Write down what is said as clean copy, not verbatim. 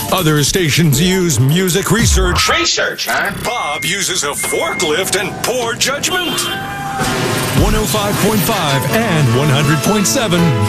Other stations use music research. Research, huh? Bob uses a forklift and poor judgment. 105.5 and 100.7